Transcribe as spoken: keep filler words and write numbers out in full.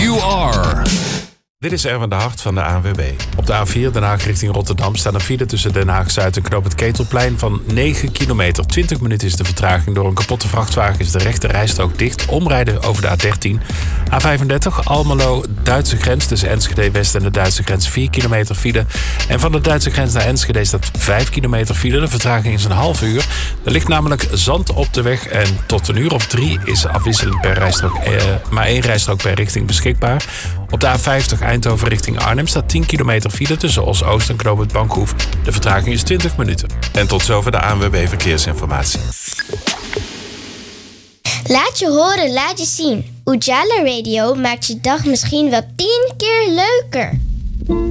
You Are. Dit is Erwin de Hart van de A N W B. Op de A vier Den Haag richting Rotterdam staat een file tussen Den Haag-Zuid en Knoop het Ketelplein van negen kilometer. twintig minuten is de vertraging. Door een kapotte vrachtwagen is de rechte rijstrook dicht. Omrijden over de A dertien. A vijfendertig Almelo, Duitse grens tussen Enschede West en de Duitse grens vier kilometer file. En van de Duitse grens naar Enschede staat vijf kilometer file. De vertraging is een half uur. Er ligt namelijk zand op de weg en tot een uur of drie is afwisselend per rijstrook, eh, maar één rijstrook per richting beschikbaar. Op de A vijftig Eindhoven richting Arnhem staat tien kilometer file tussen Os-Oost en Knoop het Bankhoef. De vertraging is twintig minuten. En tot zover de A N W B Verkeersinformatie. Laat je horen, laat je zien. Ujala Radio maakt je dag misschien wel tien keer leuker.